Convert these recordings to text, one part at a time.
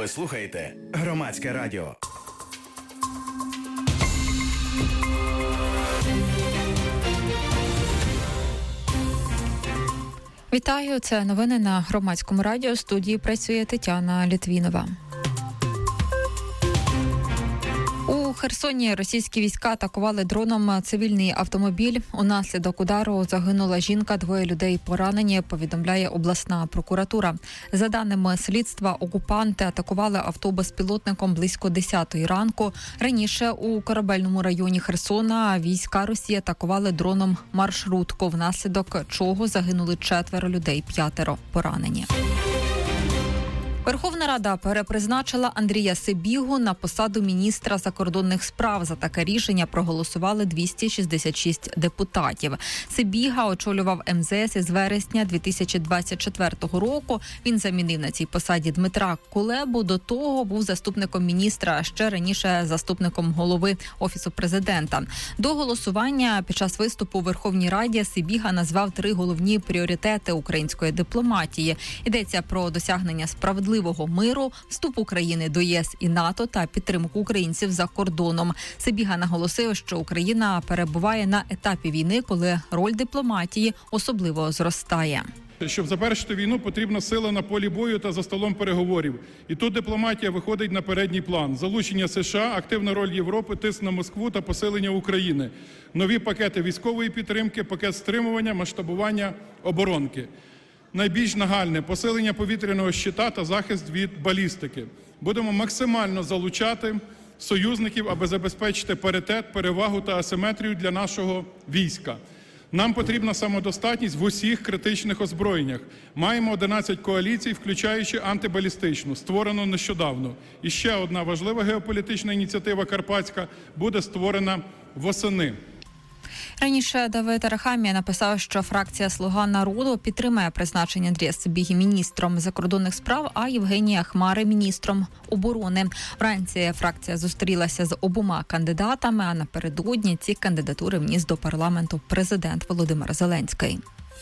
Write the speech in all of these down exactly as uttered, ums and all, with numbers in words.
Ви слухаєте Громадське радіо. Вітаю, це новини на Громадському радіо. В студії працює Тетяна Літвінова. У Херсоні російські війська атакували дроном цивільний автомобіль. Унаслідок удару загинула жінка, двоє людей поранені, повідомляє обласна прокуратура. За даними слідства, окупанти атакували авто безпілотником близько десятої ранку. Раніше у Корабельному районі Херсона війська Росії атакували дроном маршрутку, внаслідок чого загинули четверо людей, п'ятеро поранені. Верховна Рада перепризначила Андрія Сибігу на посаду міністра закордонних справ. За таке рішення проголосували двісті шістдесят шість депутатів. Сибіга очолював ем зе ес із вересня дві тисячі двадцять четвертого року. Він замінив на цій посаді Дмитра Кулебу. До того був заступником міністра, а ще раніше заступником голови Офісу президента. До голосування під час виступу у Верховній Раді Сибіга назвав три головні пріоритети української дипломатії. Йдеться про досягнення справедливості, миру, вступ України до ЄС і НАТО та підтримку українців за кордоном. Сибіга наголосив, що Україна перебуває на етапі війни, коли роль дипломатії особливо зростає. Щоб завершити війну, потрібна сила на полі бою та за столом переговорів. І тут дипломатія виходить на передній план. Залучення США, активна роль Європи, тиск на Москву та посилення України. Нові пакети військової підтримки, пакет стримування, масштабування оборонки. Найбільш нагальне – посилення повітряного щита та захист від балістики. Будемо максимально залучати союзників, аби забезпечити паритет, перевагу та асиметрію для нашого війська. Нам потрібна самодостатність в усіх критичних озброєннях. Маємо одинадцять коаліцій, включаючи антибалістичну, створену нещодавно. І ще одна важлива геополітична ініціатива карпатська буде створена восени. Раніше Давид Арахамія написав, що фракція «Слуга народу» підтримає призначення Андрія Сибіги міністром закордонних справ, а Євгенія Хмари – міністром оборони. Вранці фракція зустрілася з обома кандидатами, а напередодні ці кандидатури вніс до парламенту президент Володимир Зеленський.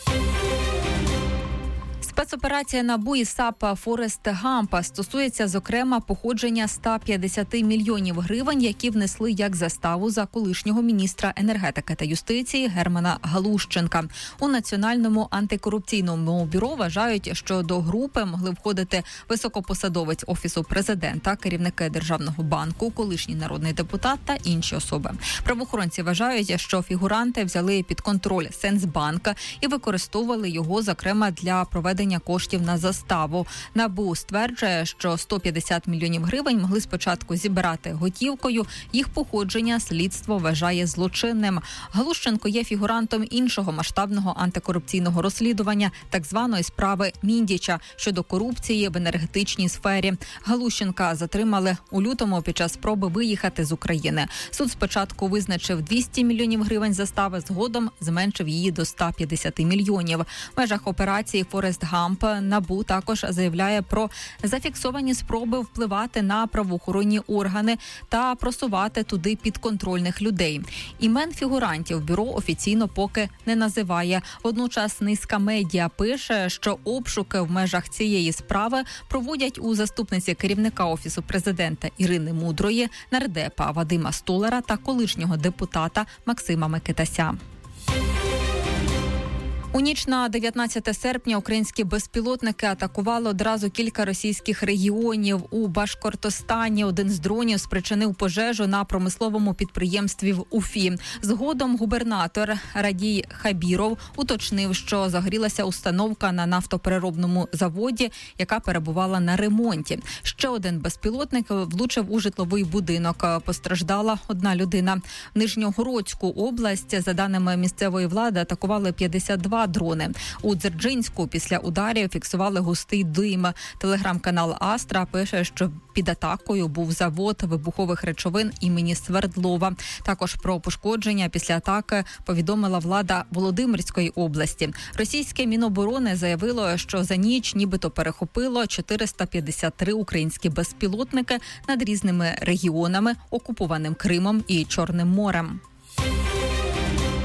Спецоперація НАБУ і САП «Форест Гамп» стосується, зокрема, походження ста п'ятдесят мільйонів гривень, які внесли як заставу за колишнього міністра енергетики та юстиції Германа Галущенка. У Національному антикорупційному бюро вважають, що до групи могли входити високопосадовець Офісу президента, керівники Державного банку, колишній народний депутат та інші особи. Правоохоронці вважають, що фігуранти взяли під контроль Сенсбанк і використовували його, зокрема, для проведення коштів на заставу. НАБУ стверджує, що сто п'ятдесят мільйонів гривень могли спочатку зібрати готівкою. Їх походження слідство вважає злочинним. Галущенко є фігурантом іншого масштабного антикорупційного розслідування, так званої справи Міндіча щодо корупції в енергетичній сфері. Галущенка затримали у лютому під час спроби виїхати з України. Суд спочатку визначив двісті мільйонів гривень застави, згодом зменшив її до ста п'ятдесят мільйонів. В межах операції «Форест Гамп» НАБУ також заявляє про зафіксовані спроби впливати на правоохоронні органи та просувати туди підконтрольних людей. Імен фігурантів бюро офіційно поки не називає. Водночас низка медіа пише, що обшуки в межах цієї справи проводять у заступниці керівника Офісу президента Ірини Мудрої, нардепа Вадима Столара та колишнього депутата Максима Микитася. У ніч на дев'ятнадцяте серпня українські безпілотники атакували одразу кілька російських регіонів. У Башкортостані один з дронів спричинив пожежу на промисловому підприємстві в Уфі. Згодом губернатор Радій Хабіров уточнив, що загорілася установка на нафтопереробному заводі, яка перебувала на ремонті. Ще один безпілотник влучив у житловий будинок. Постраждала одна людина. В Нижньогородську область, за даними місцевої влади, атакували п'ятдесят два дрони. У Дзержинську після ударів фіксували густий дим. Телеграм-канал Астра пише, що під атакою був завод вибухових речовин імені Свердлова. Також про пошкодження після атаки повідомила влада Володимирської області. Російське Міноборони заявило, що за ніч нібито перехопило чотириста п'ятдесят три українські безпілотники над різними регіонами, окупованим Кримом і Чорним морем.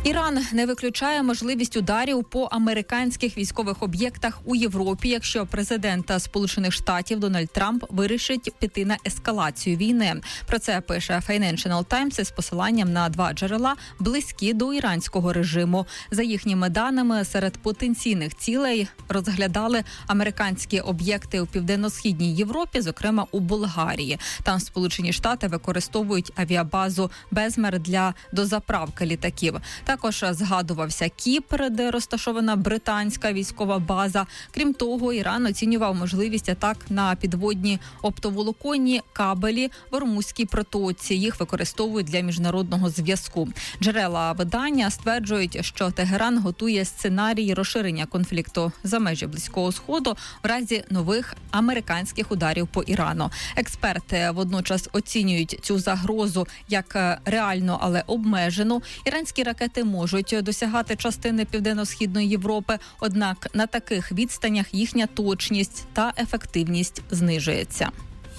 Іран не виключає можливість ударів по американських військових об'єктах у Європі, якщо президент Сполучених Штатів Дональд Трамп вирішить піти на ескалацію війни. Про це пише Financial Times із посиланням на два джерела, близькі до іранського режиму. За їхніми даними, серед потенційних цілей розглядали американські об'єкти у південно-східній Європі, зокрема у Болгарії. Там Сполучені Штати використовують авіабазу Безмер для дозаправки літаків. Також згадувався Кіпр, де розташована британська військова база. Крім того, Іран оцінював можливість атак на підводні оптоволоконні кабелі в Ормузькій протоці. Їх використовують для міжнародного зв'язку. Джерела видання стверджують, що Тегеран готує сценарій розширення конфлікту за межі Близького Сходу в разі нових американських ударів по Ірану. Експерти водночас оцінюють цю загрозу як реальну, але обмежену. Іранські ракети можуть досягати частини Південно-Східної Європи, однак на таких відстанях їхня точність та ефективність знижується.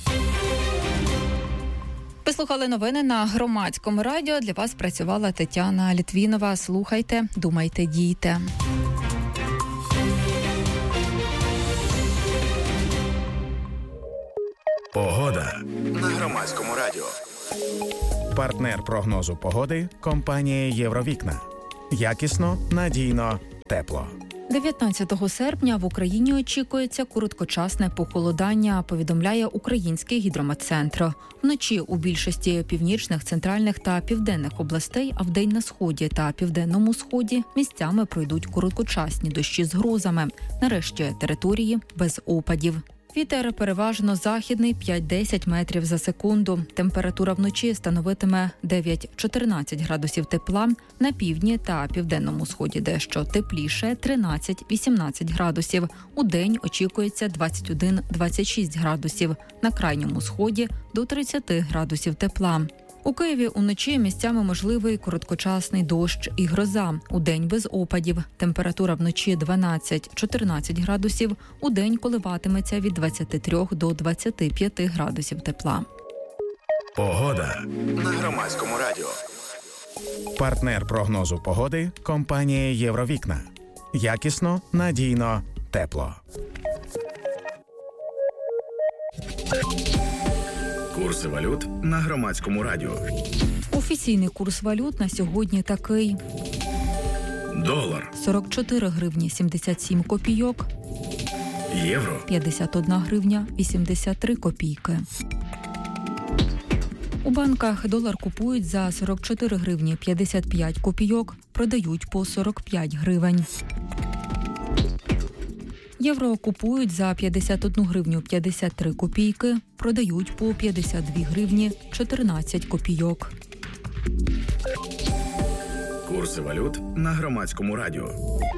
Ви слухали новини на Громадському радіо. Для вас працювала Тетяна Літвінова. Слухайте, думайте, дійте. Погода на Громадському радіо. Партнер прогнозу погоди – компанія «Євровікна». Якісно, надійно, тепло. дев'ятнадцятого серпня в Україні очікується короткочасне похолодання, повідомляє Український гідрометцентр. Вночі у більшості північних, центральних та південних областей, а вдень на сході та південному сході місцями пройдуть короткочасні дощі з грозами. Нарешті території без опадів. Вітер переважно західний п'ять-десять метрів за секунду. Температура вночі становитиме дев'ять-чотирнадцять градусів тепла, на півдні та південному сході дещо тепліше тринадцять-вісімнадцять градусів. Удень очікується двадцять один - двадцять шість градусів, на крайньому сході до тридцять градусів тепла. У Києві уночі місцями можливий короткочасний дощ і гроза. Удень без опадів. Температура вночі дванадцять-чотирнадцять градусів. Удень коливатиметься від двадцяти трьох до двадцяти п'яти градусів тепла. Погода на Громадському радіо. Партнер прогнозу погоди – компанія «Євровікна». Якісно, надійно, тепло. Курси валют на Громадському радіо. Офіційний курс валют на сьогодні такий. Долар сорок чотири гривні сімдесят сім копійок. Євро п'ятдесят одна гривня вісімдесят три копійки. У банках долар купують за сорок чотири гривні п'ятдесят п'ять копійок, продають по сорок п'ять гривень. Євро купують за п'ятдесят одну гривню п'ятдесят три копійки, продають по п'ятдесят дві гривні чотирнадцять копійок. Курси валют на Громадському радіо.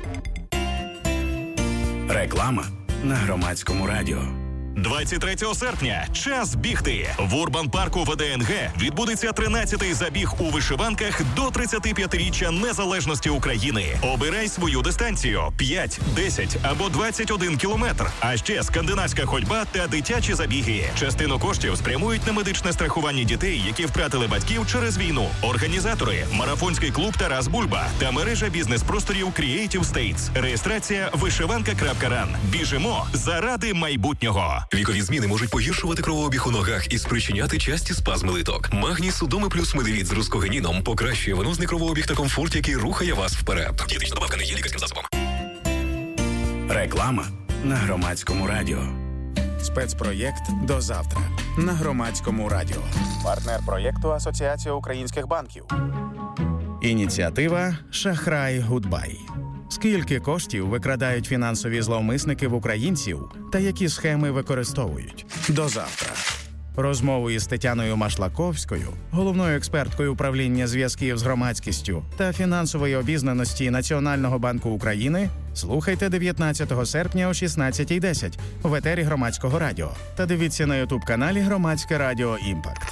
Реклама на Громадському радіо. двадцять третього серпня – час бігти. В Урбан-парку ВДНГ відбудеться тринадцятий забіг у вишиванках до тридцятип'ятиріччя незалежності України. Обирай свою дистанцію – п'ять, десять або двадцять один кілометр. А ще скандинавська ходьба та дитячі забіги. Частину коштів спрямують на медичне страхування дітей, які втратили батьків через війну. Організатори – марафонський клуб «Тарас Бульба» та мережа бізнес-просторів Creative States. Реєстрація вишиванка крапка ран. Біжимо заради майбутнього. Вікові зміни можуть погіршувати кровообіг у ногах і спричиняти часті спазми литок. Магній Судоми плюс Медивіт з рускогеніном покращує венозний кровообіг та комфорт, який рухає вас вперед. Дієтична добавка не є лікарським засобом. Реклама на Громадському радіо. Спецпроєкт «До завтра» на Громадському радіо. Партнер проєкту Асоціація українських банків. Ініціатива «Шахрай Гудбай». Скільки коштів викрадають фінансові зловмисники в українців та які схеми використовують? До завтра. Розмову із Тетяною Машлаковською, головною експерткою управління зв'язків з громадськістю та фінансової обізнаності Національного банку України, слухайте дев'ятнадцятого серпня о шістнадцятій десять в етері Громадського радіо та дивіться на ютуб-каналі Громадське радіо «Імпакт».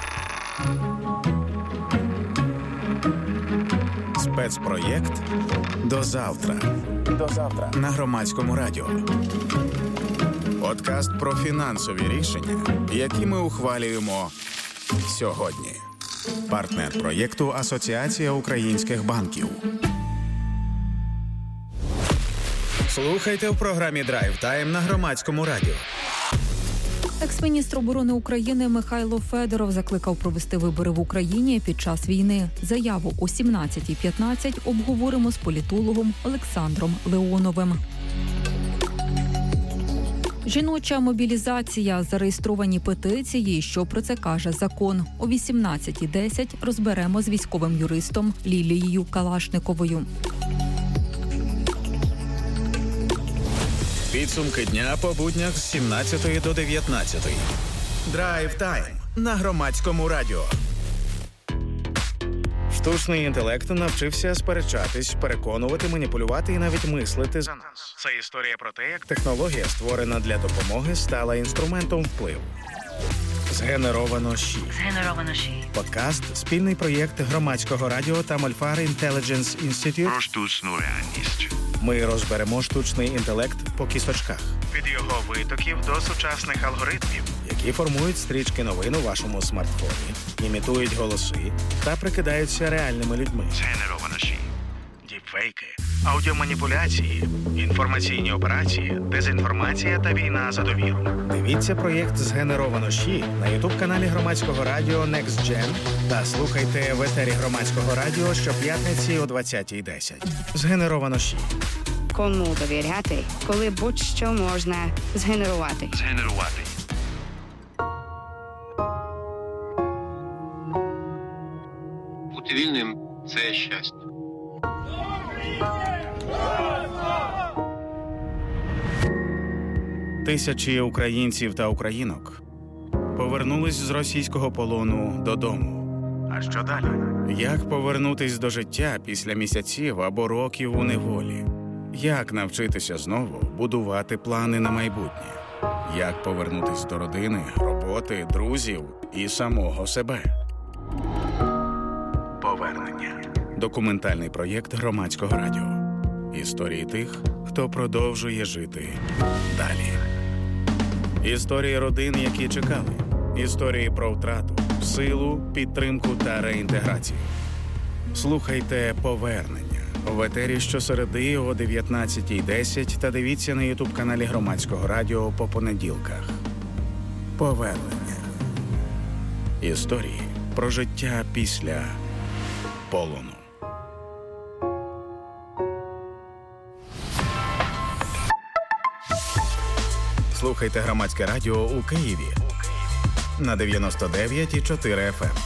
Спецпроєкт «До завтра». До завтра на Громадському радіо. Подкаст про фінансові рішення, які ми ухвалюємо сьогодні. Партнер проєкту Асоціація українських банків. Слухайте в програмі «Драйв Тайм» на Громадському радіо. Екс-міністр оборони України Михайло Федоров закликав провести вибори в Україні під час війни. Заяву о сімнадцятій п'ятнадцять обговоримо з політологом Олександром Леоновим. Жіноча мобілізація, зареєстровані петиції, що про це каже закон. О вісімнадцятій десять розберемо з військовим юристом Лілією Калашниковою. Підсумки дня по буднях з сімнадцятої до дев'ятнадцятої. Драйв Тайм на Громадському радіо. Штучний інтелект навчився сперечатись, переконувати, маніпулювати і навіть мислити за нас. Це історія про те, як технологія, створена для допомоги, стала інструментом впливу. Згенеровано ШІ. Згенеровано ШІ. Подкаст – спільний проєкт Громадського радіо та Мольфар Intelligence Institute. Про штучну реальність. Ми розберемо штучний інтелект по кісточках. Від його витоків до сучасних алгоритмів, які формують стрічки новин у вашому смартфоні, імітують голоси та прикидаються реальними людьми. Згенеровано ШІ. Діпфейки, аудіоманіпуляції, інформаційні операції, дезінформація та війна за довіру. Дивіться проєкт «Згенеровано ШІ» на ютуб-каналі Громадського радіо Next Gen та слухайте в етері Громадського радіо щоп'ятниці о двадцятій десять. «Згенеровано ШІ». Кому довіряти, коли будь-що можна згенерувати? Згенерувати. Бути вільним – це щастя. Тисячі українців та українок повернулись з російського полону додому. А що далі? Як повернутись до життя після місяців або років у неволі? Як навчитися знову будувати плани на майбутнє? Як повернутись до родини, роботи, друзів і самого себе? Повернення. Документальний проєкт Громадського радіо. Історії тих, хто продовжує жити далі. Історії родин, які чекали. Історії про втрату, силу, підтримку та реінтеграцію. Слухайте «Повернення» в етері щосереди о дев'ятнадцятій десять та дивіться на ютуб-каналі Громадського радіо по понеділках. Повернення. Історії про життя після полону. Слухайте Громадське радіо у Києві на дев'яносто дев'ять і чотири еф ем.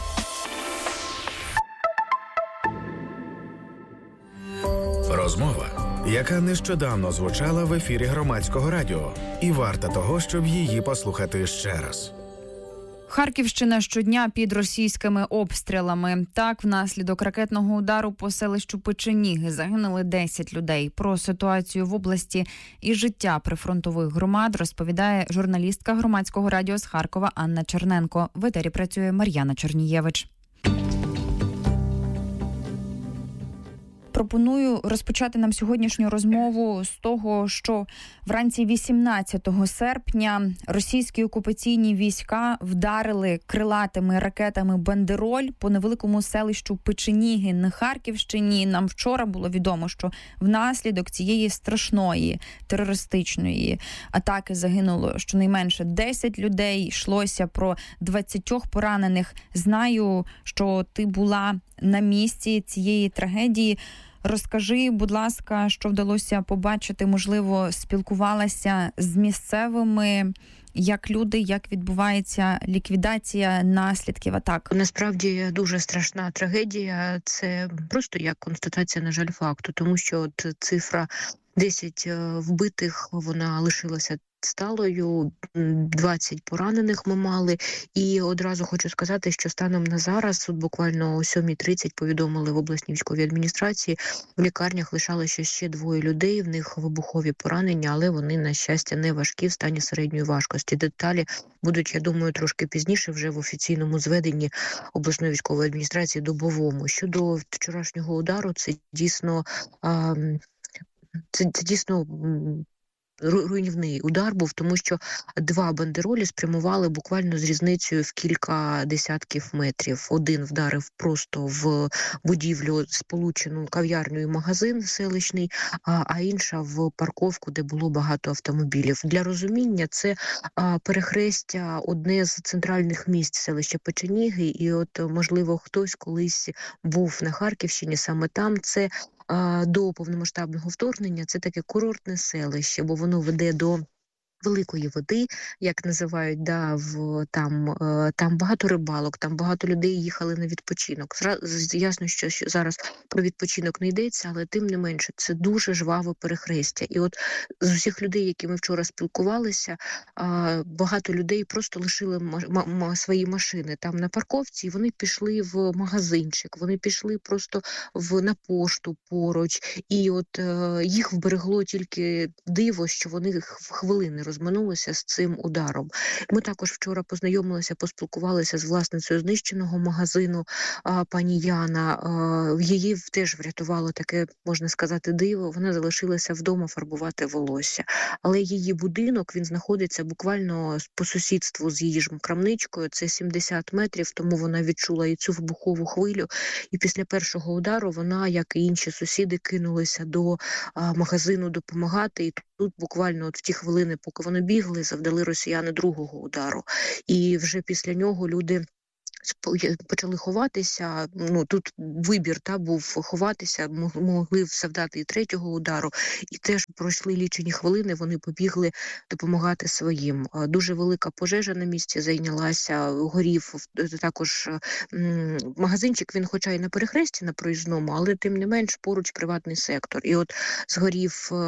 Розмова, яка нещодавно звучала в ефірі Громадського радіо, і варта того, щоб її послухати ще раз. Харківщина щодня під російськими обстрілами. Так, внаслідок ракетного удару по селищу Печеніги загинули десять людей. Про ситуацію в області і життя прифронтових громад розповідає журналістка Громадського радіо з Харкова Анна Черненко. В етері працює Мар'яна Чернієвич. Пропоную розпочати нам сьогоднішню розмову з того, що вранці вісімнадцятого серпня російські окупаційні війська вдарили крилатими ракетами бандероль по невеликому селищу Печеніги на Харківщині. Нам вчора було відомо, що внаслідок цієї страшної терористичної атаки загинуло щонайменше десять людей. Йшлося про двадцять поранених. Знаю, що ти була на місці цієї трагедії. Розкажи, будь ласка, що вдалося побачити, можливо, спілкувалася з місцевими, як люди, як відбувається ліквідація наслідків атак? Насправді дуже страшна трагедія. Це просто як констатація, на жаль, факту, тому що от цифра десять вбитих, вона лишилася сталою, двадцять поранених ми мали. І одразу хочу сказати, що станом на зараз, от буквально о сьомій тридцять повідомили в обласній військовій адміністрації, в лікарнях лишалося ще двоє людей, в них вибухові поранення, але вони, на щастя, не важкі, в стані середньої важкості. Деталі будуть, я думаю, трошки пізніше вже в офіційному зведенні обласної військової адміністрації добовому. Щодо вчорашнього удару, це дійсно... А, Це, це дійсно руйнівний удар був, тому що два бандеролі спрямували буквально з різницею в кілька десятків метрів. Один вдарив просто в будівлю, сполучену кав'ярню і магазин селищний, а, а інша в парковку, де було багато автомобілів. Для розуміння, це а, перехрестя одне з центральних місць селища Печеніги, і от, можливо, хтось колись був на Харківщині, саме там це до повномасштабного вторгнення, це таке курортне селище, бо воно веде до великої води, як називають, да, в, там, там багато рибалок, там багато людей їхали на відпочинок. Зра- ясно, що, що зараз про відпочинок не йдеться, але тим не менше, це дуже жваве перехрестя. І от з усіх людей, які ми вчора спілкувалися, багато людей просто лишили м- м- свої машини там на парковці, і вони пішли в магазинчик, вони пішли просто в, на пошту поруч, і от їх вберегло тільки диво, що вони в хвилини розминулися з цим ударом. Ми також вчора познайомилися, поспілкувалися з власницею знищеного магазину а, пані Яна. А, її теж врятувало таке, можна сказати, диво. Вона залишилася вдома фарбувати волосся. Але її будинок, він знаходиться буквально по сусідству з її ж крамничкою. Це сімдесят метрів, тому вона відчула і цю вибухову хвилю. І після першого удару вона, як і інші сусіди, кинулися до а, магазину допомагати. І тут буквально от в ті хвилини, поки вони бігли, завдали росіяни другого удару. І вже після нього люди почали ховатися. Ну, тут вибір та був ховатися, могли завдати і третього удару, і теж пройшли лічені хвилини, вони побігли допомагати своїм. Дуже велика пожежа на місці зайнялася, горів також м, магазинчик, він хоча й на перехресті на проїзному, але тим не менш поруч приватний сектор. І от згорів е,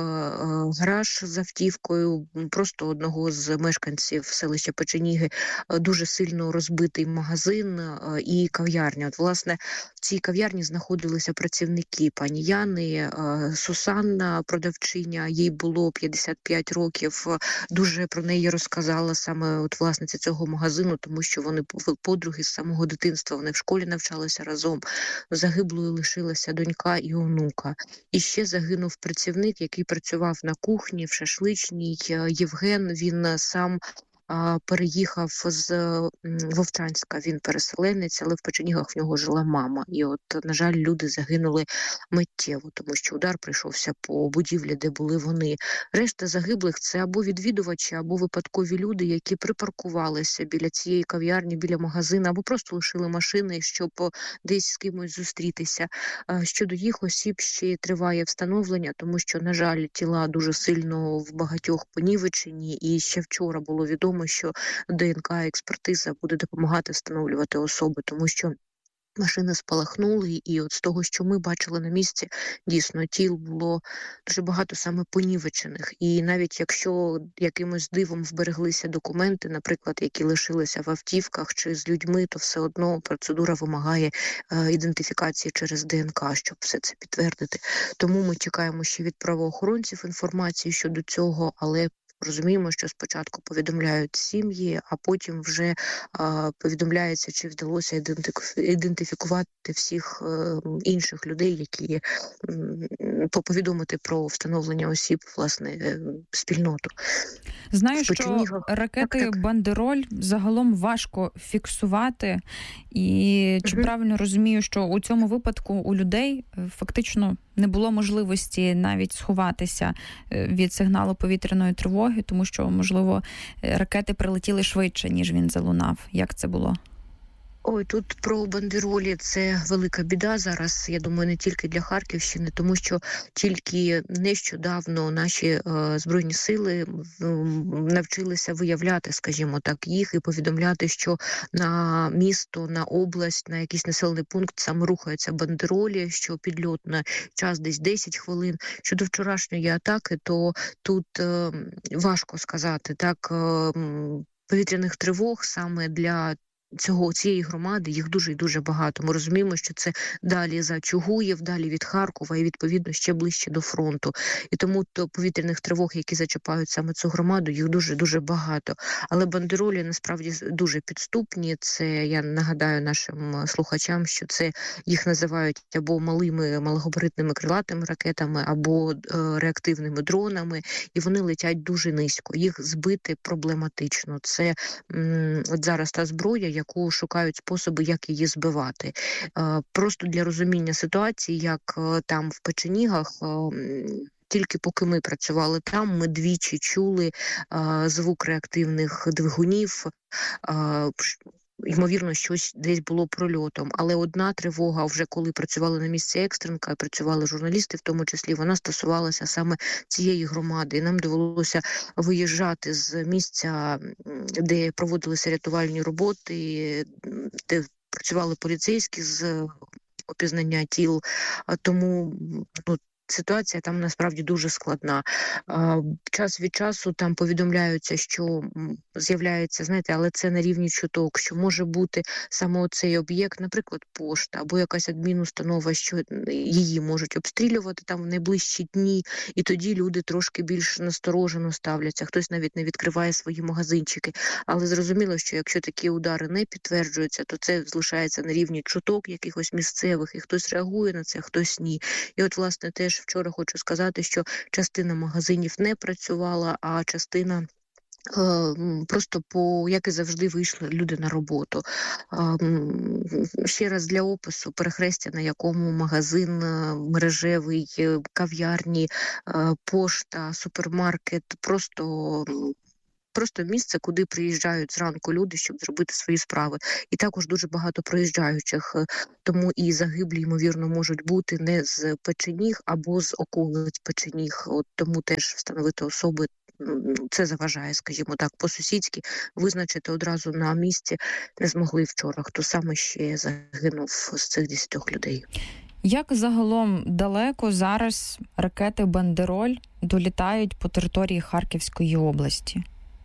гараж з автівкою, просто одного з мешканців селища Печеніги, дуже сильно розбитий магазин і кав'ярня. От, власне, в цій кав'ярні знаходилися працівники пані Яни, Сусанна, продавчиня, їй було п'ятдесят п'ять років, дуже про неї розказала саме от власниця цього магазину, тому що вони подруги з самого дитинства, вони в школі навчалися разом. Загиблою лишилася донька і онука. І ще загинув працівник, який працював на кухні, в шашличній, Євген, він сам переїхав з Вовчанська, він переселенець, але в Печенігах в нього жила мама. І от, на жаль, люди загинули миттєво, тому що удар прийшовся по будівлі, де були вони. Решта загиблих – це або відвідувачі, або випадкові люди, які припаркувалися біля цієї кав'ярні, біля магазину, або просто лишили машини, щоб десь з кимось зустрітися. Щодо їх осіб ще триває встановлення, тому що, на жаль, тіла дуже сильно в багатьох понівечені, і ще вчора було відомо, що ДНК-експертиза буде допомагати встановлювати особи, тому що машини спалахнули, і от з того, що ми бачили на місці, дійсно, тіл було дуже багато саме понівечених. І навіть якщо якимось дивом вбереглися документи, наприклад, які лишилися в автівках чи з людьми, то все одно процедура вимагає е, ідентифікації через ДНК, щоб все це підтвердити. Тому ми чекаємо ще від правоохоронців інформації щодо цього, але розуміємо, що спочатку повідомляють сім'ї, а потім вже а, повідомляється, чи вдалося ідентифікувати всіх а, інших людей, які м, повідомити про встановлення осіб, власне, спільноту. Знаю, що ракети так, так. «Бандероль» загалом важко фіксувати. І чи угу. правильно розумію, що у цьому випадку у людей фактично не було можливості навіть сховатися від сигналу повітряної тривоги, тому що, можливо, ракети прилетіли швидше, ніж він залунав. Як це було? Ой, тут про бандеролі це велика біда зараз, я думаю, не тільки для Харківщини, тому що тільки нещодавно наші е, Збройні сили е, навчилися виявляти, скажімо так, їх і повідомляти, що на місто, на область, на якийсь населений пункт саме рухаються бандеролі, що підльотний час десь десять хвилин. Щодо вчорашньої атаки, то тут е, важко сказати, так, е, повітряних тривог саме для цього, цієї громади, їх дуже і дуже багато. Ми розуміємо, що це далі за Чугуєв, далі від Харкова і, відповідно, ще ближче до фронту. І тому то повітряних тривог, які зачіпають саме цю громаду, їх дуже-дуже багато. Але бандеролі, насправді, дуже підступні. Це, я нагадаю нашим слухачам, що це їх називають або малими малогабаритними крилатими ракетами, або е, реактивними дронами, і вони летять дуже низько. Їх збити проблематично. Це м, от зараз та зброя, яку шукають способи, як її збивати. Е, просто для розуміння ситуації, як е, там в Печенігах, е, тільки поки ми працювали там, ми двічі чули е, звук реактивних двигунів, е, ймовірно, щось десь було прольотом. Але одна тривога, вже коли працювали на місці екстренка, працювали журналісти в тому числі, вона стосувалася саме цієї громади. І нам довелося виїжджати з місця, де проводилися рятувальні роботи, де працювали поліцейські з опізнання тіл. Тому, ну, ситуація там насправді дуже складна. Час від часу там повідомляються, що з'являється, знаєте, але це на рівні чуток, що може бути саме оцей об'єкт, наприклад, пошта або якась адмінустанова, що її можуть обстрілювати там в найближчі дні, і тоді люди трошки більш насторожено ставляться. Хтось навіть не відкриває свої магазинчики. Але зрозуміло, що якщо такі удари не підтверджуються, то це залишається на рівні чуток якихось місцевих, і хтось реагує на це, хтось ні. І от, власне, теж вчора хочу сказати, що частина магазинів не працювала, а частина просто, по, як і завжди, вийшли люди на роботу. Ще раз для опису: перехрестя, на якому магазин мережевий, кав'ярні, пошта, супермаркет, просто... Просто місце, куди приїжджають зранку люди, щоб зробити свої справи. І також дуже багато проїжджаючих. Тому і загиблі, ймовірно, можуть бути не з Печеніг або з околиць Печеніг. От тому теж встановити особи, це заважає, скажімо так, по-сусідськи. Визначити одразу на місці не змогли вчора, хто саме ще загинув з цих десятьох людей. Як загалом далеко зараз ракети «Бандероль» долітають по території Харківської області?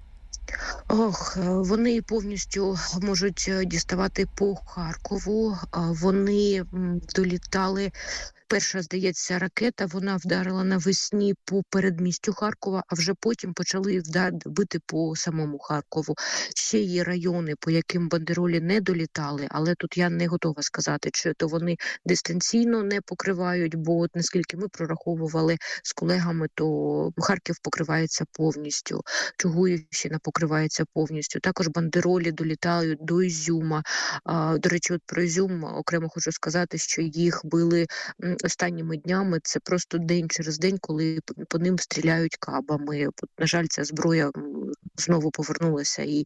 Ох, вони повністю можуть діставати по Харкову. Вони долітали. Перша, здається, ракета, вона вдарила навесні по передмістю Харкова, а вже потім почали бити по самому Харкову. Ще є райони, по яким бандеролі не долітали, але тут я не готова сказати, чи то вони дистанційно не покривають, бо от наскільки ми прораховували з колегами, то Харків покривається повністю, Чугуївщина покривається повністю. Також бандеролі долітають до Ізюма. А, до речі, от про Ізюм окремо хочу сказати, що їх били останніми днями. Це просто день через день, коли по ним стріляють кабами. На жаль, ця зброя знову повернулася, і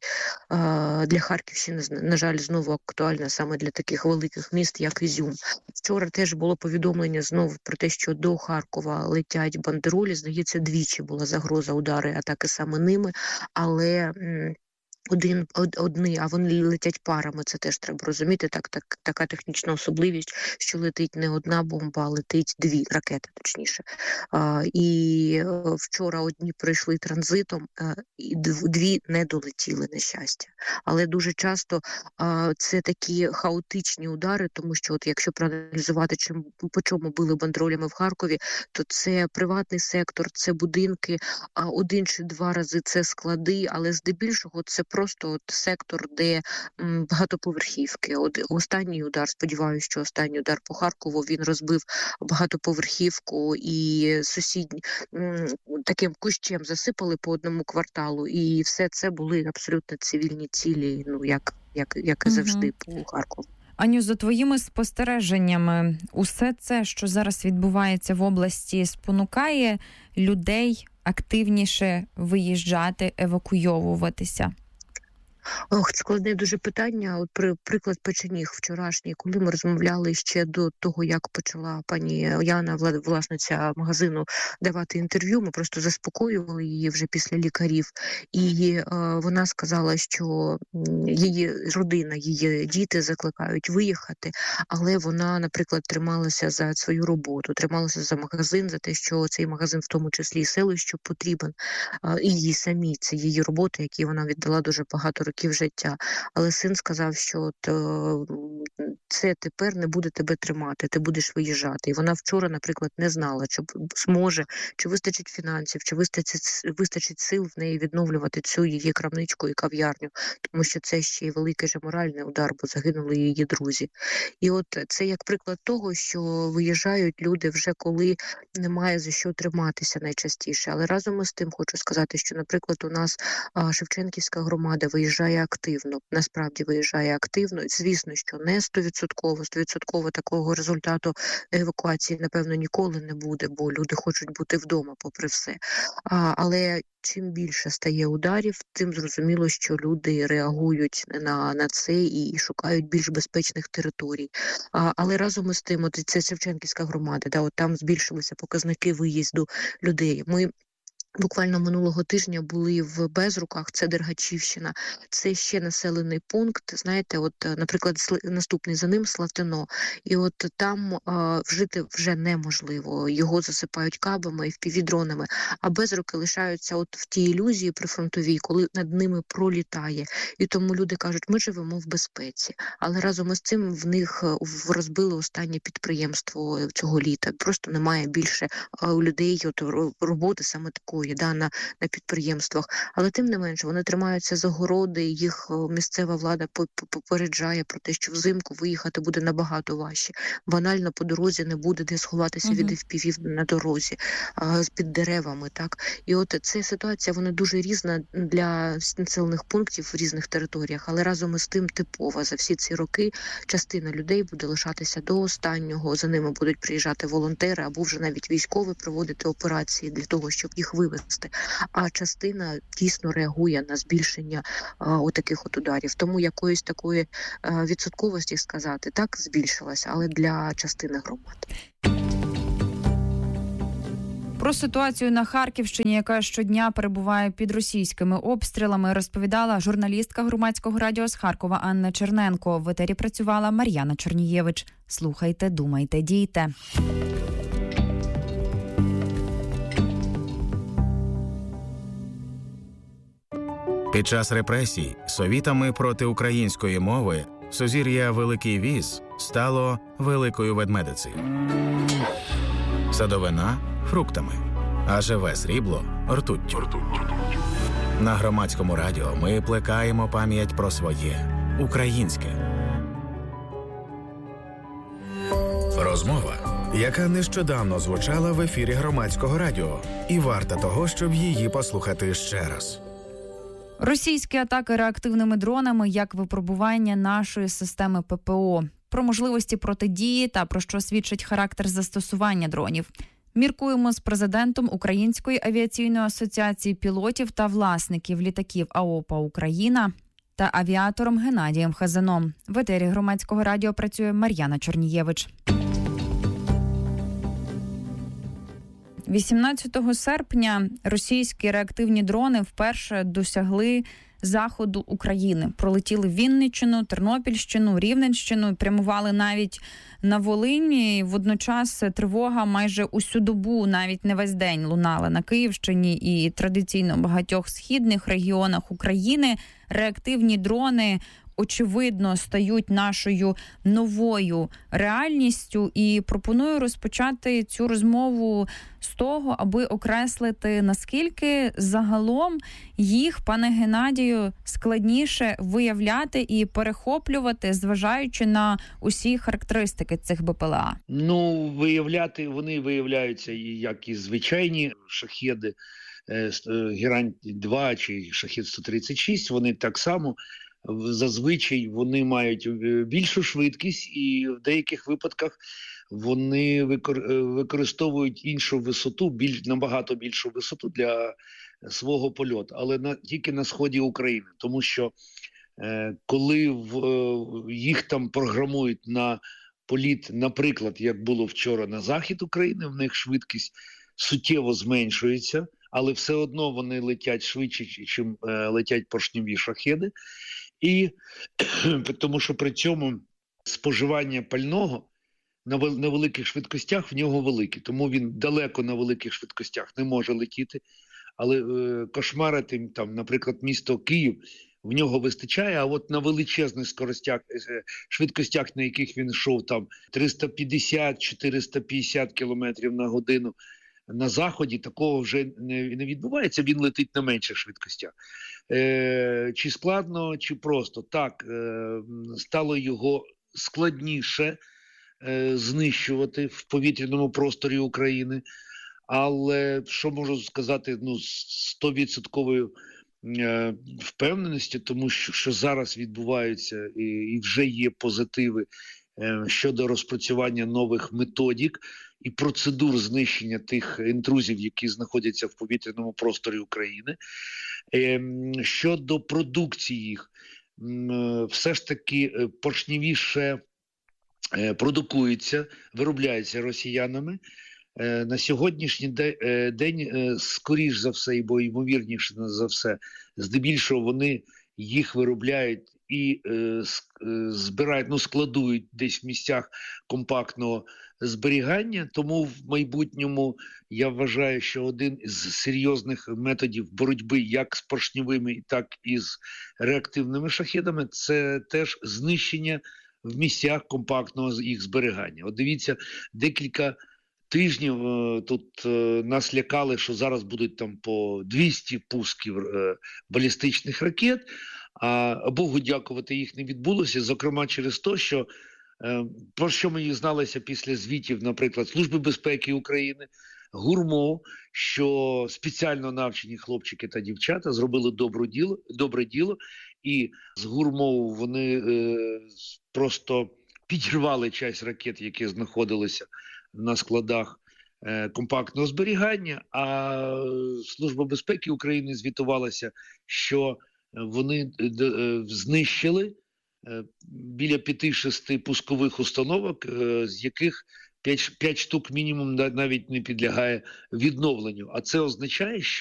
а, для Харківщини, на жаль, знову актуальна саме для таких великих міст, як Ізюм. Вчора теж було повідомлення знову про те, що до Харкова летять бандеролі. Здається, двічі була загроза удари, атаки саме ними, але... Один, од, одні, а вони летять парами, це теж треба розуміти, так, так, така технічна особливість, що летить не одна бомба, а летить дві ракети, точніше. А, і вчора одні пройшли транзитом, а, і дві не долетіли, на щастя. Але дуже часто а, це такі хаотичні удари, тому що от якщо проаналізувати, чим, по чому били бандеролями в Харкові, то це приватний сектор, це будинки, а один чи два рази це склади, але здебільшого це просто от сектор, де м, багатоповерхівки. От останній удар, сподіваюся, що останній удар по Харкову, він розбив багатоповерхівку і сусідні м, таким кущем засипали по одному кварталу. І все це були абсолютно цивільні цілі, ну як, як, як і завжди угу. по Харкову. Аню, за твоїми спостереженнями, усе це, що зараз відбувається в області, спонукає людей активніше виїжджати, евакуйовуватися? Ох, складне дуже питання. От при, приклад Печеніг вчорашній, коли ми розмовляли ще до того, як почала пані Яна, власниця магазину, давати інтерв'ю, ми просто заспокоювали її вже після лікарів. І е, вона сказала, що її родина, її діти закликають виїхати, але вона, наприклад, трималася за свою роботу, трималася за магазин, за те, що цей магазин в тому числі і селищу потрібен. Е, і їй самі, це її робота, якій вона віддала дуже багато років років життя. Але син сказав, що от, це тепер не буде тебе тримати, ти будеш виїжджати. І вона вчора, наприклад, не знала, чи зможе, чи вистачить фінансів, чи вистачить, вистачить сил в неї відновлювати цю її крамничку і кав'ярню, тому що це ще й великий же моральний удар, бо загинули її друзі. І от це як приклад того, що виїжджають люди вже коли немає за що триматися найчастіше. Але разом із тим хочу сказати, що, наприклад, у нас а, Шевченківська громада виїжджає активно, насправді виїжджає активно. Звісно, що не сто відсотків, сто відсотків такого результату евакуації, напевно, ніколи не буде, бо люди хочуть бути вдома попри все. А, але чим більше стає ударів, тим зрозуміло, що люди реагують на, на це і, і шукають більш безпечних територій. А, але разом із тим, от це Шевченківська громада, да, от там збільшилися показники виїзду людей. Ми буквально минулого тижня були в Безруках, це Дергачівщина, це ще населений пункт, знаєте, от, наприклад, наступний за ним Слатино, і от там а, жити вже неможливо, його засипають кабами і впівдронами, а Безруки лишаються от в тій ілюзії прифронтовій, коли над ними пролітає, і тому люди кажуть, ми живемо в безпеці, але разом із цим в них розбили останнє підприємство цього літа, просто немає більше а, у людей от, роботи саме такої, Да, на, на підприємствах. Але тим не менше, вони тримаються за городи, їх місцева влада попереджає про те, що взимку виїхати буде набагато важче. Банально по дорозі не буде де сховатися uh-huh. від еф пі ві на дорозі, а, під деревами. Так? І от ця ситуація, вона дуже різна для населених пунктів в різних територіях, але разом із тим типова. За всі ці роки частина людей буде лишатися до останнього, за ними будуть приїжджати волонтери або вже навіть військові проводити операції для того, щоб їх вивезти. А частина дійсно реагує на збільшення а, отаких от ударів. Тому якоїсь такої а, відсотковості сказати, так, збільшилася, але для частини громад. Про ситуацію на Харківщині, яка щодня перебуває під російськими обстрілами, розповідала журналістка Громадського радіо з Харкова Анна Черненко. В етері працювала Мар'яна Чорнієвич. Слухайте, думайте, дійте. Під час репресій совітами проти української мови сузір'я Великий Віз стало Великою Ведмедицею. Садовина – фруктами, а живе срібло – ртуттю. На Громадському радіо ми плекаємо пам'ять про своє – українське. Розмова, яка нещодавно звучала в ефірі Громадського радіо, і варта того, щоб її послухати ще раз. Російські атаки реактивними дронами як випробування нашої системи пе пе о. Про можливості протидії та про що свідчить характер застосування дронів. Міркуємо з президентом Української авіаційної асоціації пілотів та власників літаків АОПА «Україна» та авіатором Геннадієм Хазаном. В етері Громадського радіо працює Мар'яна Чорнієвич. вісімнадцятого серпня російські реактивні дрони вперше досягли заходу України. Пролетіли Вінниччину, Тернопільщину, Рівненщину, прямували навіть на Волині. Водночас тривога майже усю добу, навіть не весь день, лунала на Київщині і традиційно в багатьох східних регіонах України. Реактивні дрони очевидно стають нашою новою реальністю, і пропоную розпочати цю розмову з того, аби окреслити, наскільки загалом їх, пане Геннадію, складніше виявляти і перехоплювати, зважаючи на усі характеристики цих бе пе ел а. Ну, виявляти, вони виявляються як і звичайні шахеди, Герань-два чи Шахед сто тридцять шість, вони так само. Зазвичай вони мають більшу швидкість і в деяких випадках вони використовують іншу висоту, більш, набагато більшу висоту для свого польоту, але на, тільки на сході України. Тому що е, коли в, е, їх там програмують на політ, наприклад, як було вчора на захід України, в них швидкість суттєво зменшується, але все одно вони летять швидше, ніж е, летять поршневі шахеди. І тому що при цьому споживання пального на, на великих швидкостях в нього велике, тому він далеко на великих швидкостях не може летіти, але е, кошмарити, там, наприклад, місто Київ, в нього вистачає, а от на величезних скоростях, швидкостях, на яких він йшов, там триста п'ятдесят - чотириста п'ятдесят кілометрів на годину, на Заході такого вже не, не відбувається, він летить на менших швидкостях. Е, чи складно, чи просто? Так, е, стало його складніше е, знищувати в повітряному просторі України, але що можу сказати, ну, з сто відсотків е, впевненості, тому що, що зараз відбуваються і, і вже є позитиви е, щодо розпрацювання нових методик і процедур знищення тих інтрузів, які знаходяться в повітряному просторі України. Е, щодо продукції їх, е, все ж таки поршневіше е, продукується, виробляється росіянами. Е, на сьогоднішній де, е, день, е, скоріш за все, бо ймовірніше за все, здебільшого вони їх виробляють і е, збирають, ну, складують десь в місцях компактного зберігання. Тому в майбутньому я вважаю, що один із серйозних методів боротьби як з поршневими, так і з реактивними шахедами – це теж знищення в місцях компактного їх зберігання. От дивіться, декілька тижнів тут нас лякали, що зараз будуть там по двісті пусків балістичних ракет, а Богу дякувати, їх не відбулося, зокрема через те, що про що ми дізналися після звітів, наприклад, Служби безпеки України, ГУРМО, що спеціально навчені хлопчики та дівчата зробили добре діло, добре діло, і з ГУРМО вони е, просто підірвали часть ракет, які знаходилися на складах е, компактного зберігання, а Служба безпеки України звітувалася, що вони е, е, знищили е, біля п'яти-шести пускових установок, е, з яких п'ять штук мінімум навіть не підлягає відновленню. А це означає, що